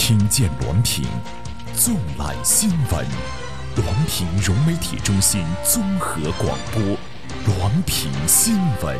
听见滦平，纵览新闻。滦平融媒体中心综合广播，滦平新闻。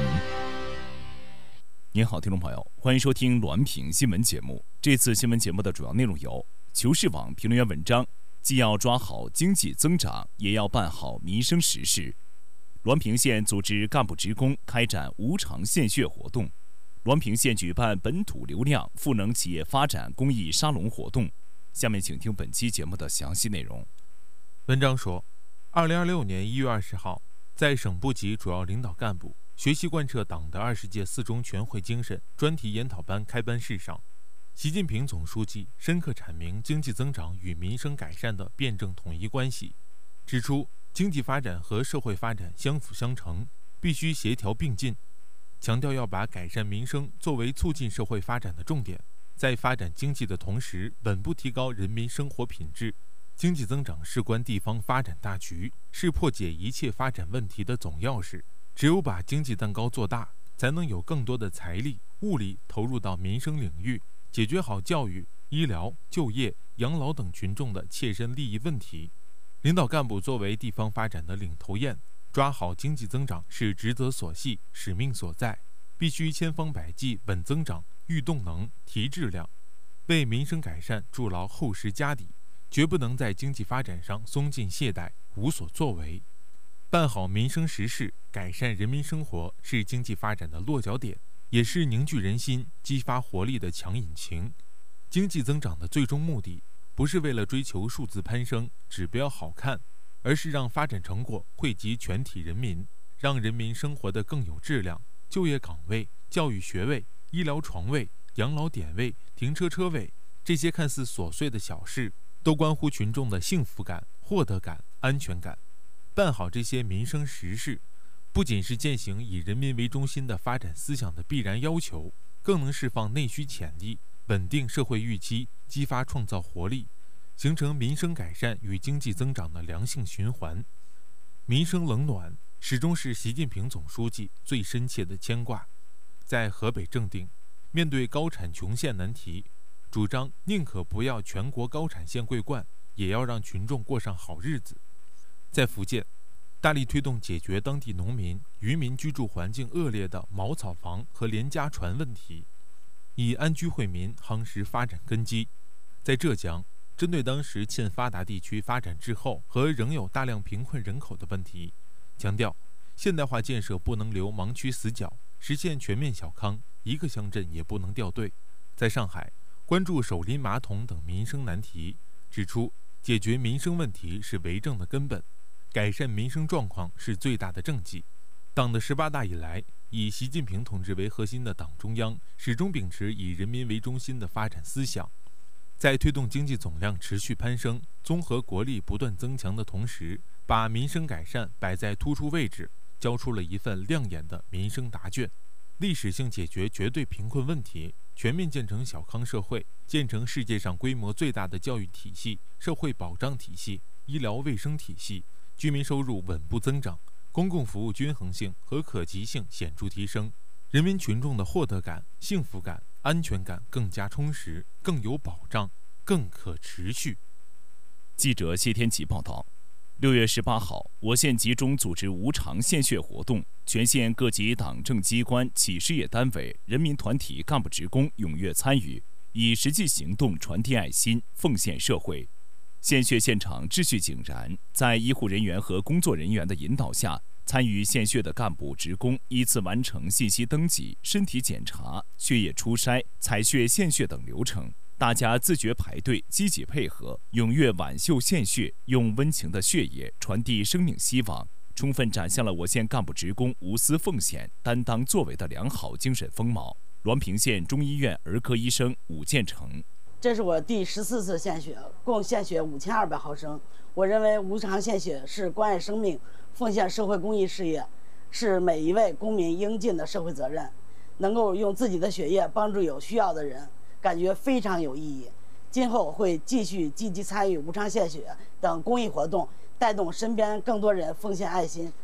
您好，听众朋友，欢迎收听滦平新闻节目。这次新闻节目的主要内容有：求是网评论员文章，既要抓好经济增长，也要办好民生实事。滦平县组织干部职工开展无偿献血活动。滦平县举办本土流量赋能企业发展公益沙龙活动。下面请听本期节目的详细内容。 文章说，2026年1月20号，在省部级主要领导干部学习贯彻党的20届四中全会精神专题研讨班开班式上，习近平总书记深刻阐明经济增长与民生改善的辩证统一关系，指出经济发展和社会发展相辅相成，必须协调并进，强调要把改善民生作为促进社会发展的重点，在发展经济的同时，稳步提高人民生活品质。经济增长事关地方发展大局，是破解一切发展问题的总钥匙。只有把经济蛋糕做大，才能有更多的财力、物力投入到民生领域，解决好教育、医疗、就业、养老等群众的切身利益问题。领导干部作为地方发展的领头雁，抓好经济增长是职责所系、使命所在，必须千方百计稳增长、育动能、提质量，为民生改善筑牢厚实家底，绝不能在经济发展上松劲懈怠、无所作为。办好民生实事，改善人民生活，是经济发展的落脚点，也是凝聚人心、激发活力的强引擎。经济增长的最终目的，不是为了追求数字攀升、指标好看，而是让发展成果惠及全体人民，让人民生活得更有质量，就业岗位、教育学位、医疗床位、养老点位、停车车位，这些看似琐碎的小事，都关乎群众的幸福感、获得感、安全感。办好这些民生实事，不仅是践行以人民为中心的发展思想的必然要求，更能释放内需潜力，稳定社会预期，激发创造活力，形成民生改善与经济增长的良性循环。民生冷暖始终是习近平总书记最深切的牵挂。在河北正定，面对高产穷县难题，主张宁可不要全国高产县桂冠，也要让群众过上好日子。在福建，大力推动解决当地农民、渔民居住环境恶劣的茅草房和廉价船问题，以安居惠民夯实发展根基。在浙江，针对当时欠发达地区发展滞后和仍有大量贫困人口的问题，强调现代化建设不能留盲区死角，实现全面小康，一个乡镇也不能掉队。在上海，关注手拎马桶等民生难题，指出解决民生问题是为政的根本，改善民生状况是最大的政绩。党的18大以来，以习近平同志为核心的党中央始终秉持以人民为中心的发展思想，在推动经济总量持续攀升、综合国力不断增强的同时，把民生改善摆在突出位置，交出了一份亮眼的民生答卷，历史性解决绝对贫困问题，全面建成小康社会，建成世界上规模最大的教育体系、社会保障体系、医疗卫生体系，居民收入稳步增长，公共服务均衡性和可及性显著提升，人民群众的获得感、幸福感、安全感更加充实，更有保障，更可持续。 记者谢天琪报道。6月18号，我县集中组织无偿献血活动，全县各级党政机关、企事业单位、人民团体干部职工踊跃参与，以实际行动传递爱心，奉献社会。献血现场秩序井然，在医护人员和工作人员的引导下，参与献血的干部职工依次完成信息登记、身体检查、血液初筛、采血献血等流程。大家自觉排队，积极配合，踊跃挽袖献血，用温情的血液传递生命希望，充分展现了我县干部职工无私奉献、担当作为的良好精神风貌。滦平县中医院儿科医生武建成： 这是我第14次献血，共献血5200毫升。我认为无偿献血是关爱生命、奉献社会公益事业，是每一位公民应尽的社会责任。能够用自己的血液帮助有需要的人，感觉非常有意义。今后会继续积极参与无偿献血等公益活动，带动身边更多人奉献爱心，